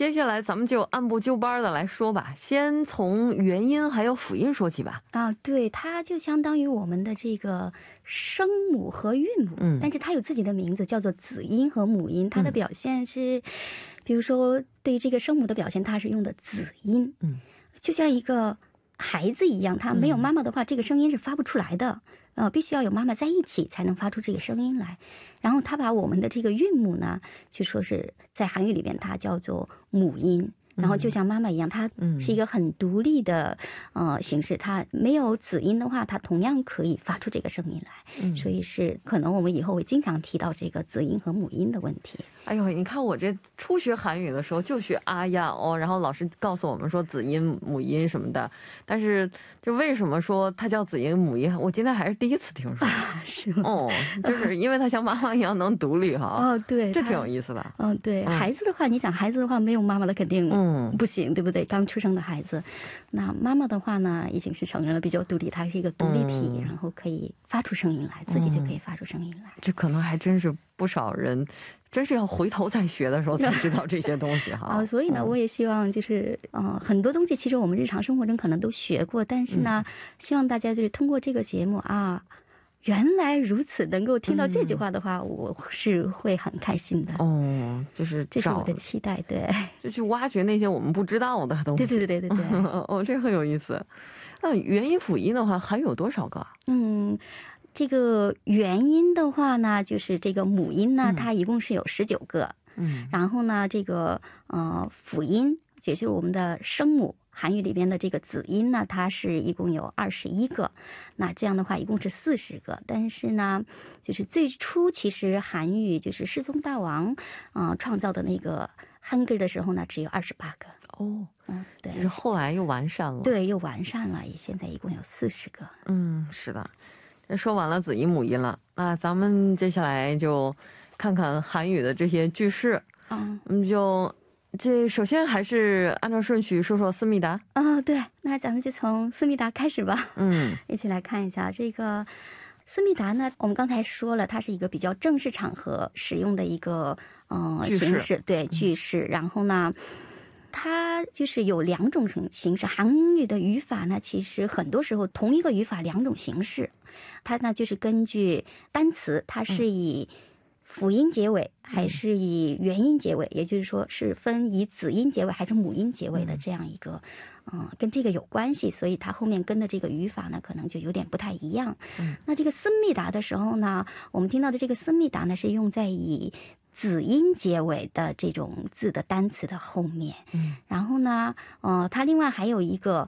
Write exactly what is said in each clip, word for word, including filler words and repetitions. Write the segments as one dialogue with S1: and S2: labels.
S1: 接下来咱们就按部就班的来说吧，先从元音还有辅音说起吧。
S2: 啊，对，它就相当于我们的这个声母和韵母，
S1: 嗯，
S2: 但是它有自己的名字，叫做子音和母音。它的表现是，嗯、比如说对于这个声母的表现，它是用的子音，嗯，就像一个孩子一样，他没有妈妈的话，嗯、这个声音是发不出来的。呃，必须要有妈妈在一起才能发出这个声音来。然后他把我们的这个韵母呢，就说是在韩语里边它叫做母音。然后就像妈妈一样，它是一个很独立的呃形式，它没有子音的话，它同样可以发出这个声音来。所以是可能我们以后会经常提到这个子音和母音的问题。
S1: 哎呦，你看我这初学韩语的时候就学啊呀哦，然后老师告诉我们说子音母音什么的，但是就为什么说它叫子音母音，我今天还是第一次听说。
S2: 啊，是吗？
S1: 哦，就是因为它像妈妈一样能独立哈。
S2: 哦，对，
S1: 这挺有意思的。
S2: 嗯、哦，对、嗯，孩子的话，你想孩子的话没有妈妈的肯定嗯不行，对不对？刚出生的孩子，那妈妈的话呢已经是成人了，比较独立，它是一个独立体、嗯，然后可以发出声音来，自己就可以发出声音来。嗯、
S1: 这可能还真是不少人。真是要回头再学的时候才知道这些东西哈。
S2: 啊，所以呢，我也希望就是呃，很多东西其实我们日常生活中可能都学过，但是呢，嗯、希望大家就是通过这个节目啊，原来如此，能够听到这句话的话，嗯、我是会很开心的。
S1: 哦，就是
S2: 这是我的期待，对，
S1: 就去挖掘那些我们不知道的东西。
S2: 对对对对对对。
S1: 哦，这很有意思。那元音辅音的话，还有多少个？
S2: 嗯。这个元音的话呢，就是这个母音呢，它一共是有十九个。嗯，然后呢，这个呃辅音，也就是我们的声母，韩语里边的这个子音呢，它是一共有二十一个。那这样的话，一共是四十个。但是呢，就是最初其实韩语就是世宗大王啊、呃、创造的那个汉字的时候呢，只有二十八个。
S1: 哦，嗯，对，就是后来又完善了。
S2: 对，又完善了，现在一共有四十个。
S1: 嗯，是的。说完了子音母音了，那咱们接下来就看看韩语的这些句式。嗯，我们就这首先还是按照顺序说说思密达。
S2: 啊、哦，对，那咱们就从思密达开始吧。嗯，一起来看一下这个思密达呢。我们刚才说了，它是一个比较正式场合使用的一个呃形式，对句式。然后呢，它就是有两种形式。韩语的语法呢，其实很多时候同一个语法两种形式。它呢就是根据单词，它是以辅音结尾还是以元音结尾，也就是说是分以子音结尾还是母音结尾的这样一个，嗯，跟这个有关系，所以它后面跟的这个语法呢可能就有点不太一样。嗯，那这个思密达的时候呢，我们听到的这个思密达呢是用在以子音结尾的这种字的单词的后面。嗯，然后呢，呃，它另外还有一个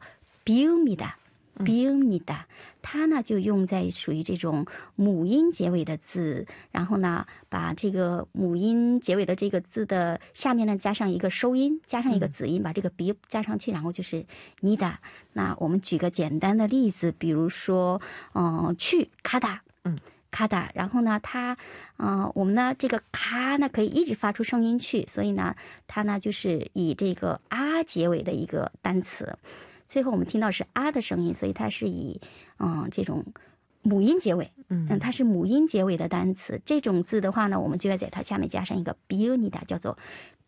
S2: 비읍니다。비읍니다，它呢就用在属于这种母音结尾的字，然后呢把这个母音结尾的这个字的下面呢加上一个收音，加上一个子音，把这个비읍加上去，然后就是니다。那我们举个简单的例子，比如说，呃，去가다，嗯。가다，然后呢，它，呃，我们呢这个가呢可以一直发出声音去，所以呢，它呢就是以这个啊结尾的一个单词。最后我们听到是啊的声音，所以它是以嗯、呃、这种母音结尾，嗯，它是母音结尾的单词。这种字的话呢，我们就要在它下面加上一个비읍니다，叫做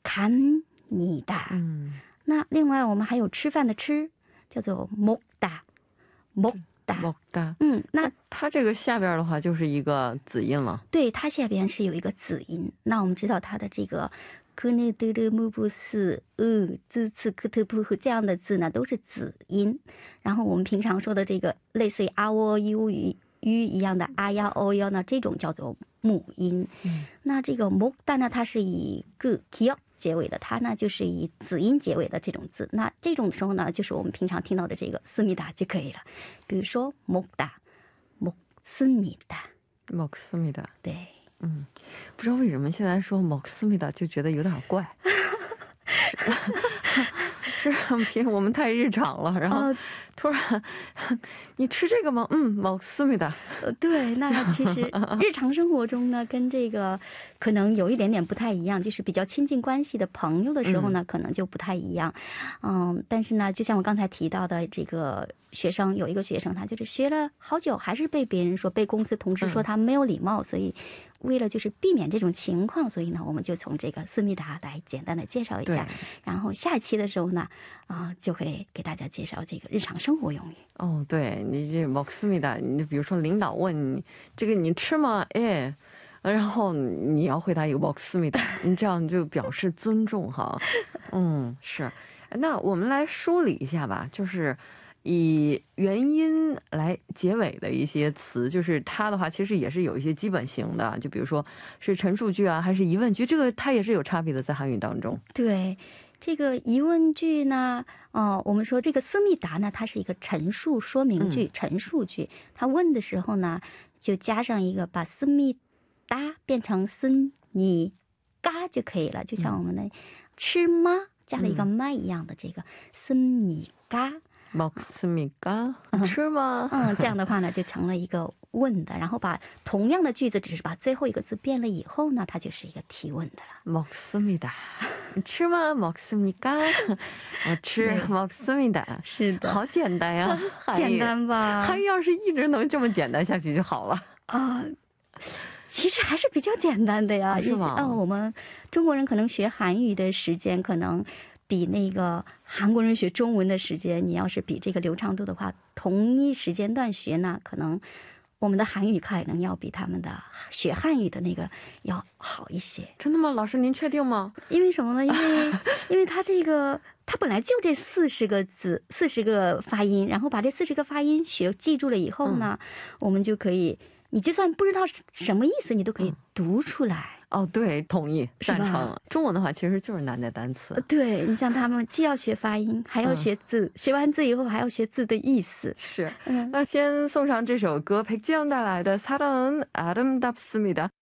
S2: 갑니다。嗯，那另外我们还有吃饭的吃，叫做먹다，먹。
S1: 먹다，嗯，那它这个下边的话就是一个子音了。
S2: 对，它下边是有一个子音。那我们知道它的这个그네드르무부스 으兹次크트푸这样的字呢都是子音。然后我们平常说的这个类似于啊喔u语语一样的啊呀哦哟呢，这种叫做母音。嗯，那这个먹다呢，它是以그 기역结尾的，它呢就是以子音结尾的这种字。那这种时候呢，就是我们平常听到的这个思密达就可以了。比如说먹다，먹습니다，먹습니다。对，
S1: 嗯，不知道为什么现在说먹습니다就觉得有点怪。是我们太日常了，然后突然你吃这个吗？嗯，먹습니다。
S2: 对，那其实日常生活中呢，跟这个可能有一点点不太一样，就是比较亲近关系的朋友的时候呢，可能就不太一样。嗯，但是呢，就像我刚才提到的，这个学生有一个学生，他就是学了好久，还是被别人说，被公司同事说他没有礼貌，所以为了就是避免这种情况，所以呢我们就从这个思密达来简单的介绍一下，然后下期的时候呢啊就会给大家介绍这个日常生活用语。
S1: 哦，对，你这먹습니다，你比如说领导问你这个你吃吗？哎，然后你要回答一个먹습니다，你这样就表示尊重哈。嗯，是。那我们来梳理一下吧，就是以原因来结尾的一些词，就是它的话其实也是有一些基本型的，就比如说是陈述句啊还是疑问句，这个它也是有差别的，在韩语当中。
S2: 对，这个疑问句呢，哦，我们说这个思密达呢，它是一个陈述说明句、陈述句，它问的时候呢就加上一个把思密达变成思你嘎就可以了，就像我们的吃吗加了一个吗一样的这个思你嘎
S1: 먹습니까吃吗？
S2: 嗯，这样的话呢就成了一个问的，然后把同样的句子只是把最后一个字变了以后呢，它就是一个提问的了。
S1: 먹습니다吃吗？먹습니까我吃먹습니다。
S2: 是的，
S1: 好简单呀，
S2: 简单吧？
S1: 韩语要是一直能这么简单下去就好了
S2: 啊。其实还是比较简单的呀，
S1: 是吗？
S2: 嗯，我们中国人可能学韩语的时间可能比那个韩国人学中文的时间，你要是比这个流畅度的话，同一时间段学呢，可能我们的韩语可能要比他们的学汉语的那个要好一些。
S1: 真的吗？老师您确定吗？
S2: 因为什么呢？因为因为它这个它本来就这四十个字四十个发音，然后把这四十个发音学记住了以后呢、嗯、我们就可以，你就算不知道什么意思你都可以读出来、
S1: 嗯、哦，对，同意，赞成。中文的话其实就是难在单词。
S2: 对，你像他们既要学发音还要学字、嗯、学完字以后还要学字的意思。
S1: 是、嗯、那先送上这首歌백지영带来的사랑은 아름답습니다。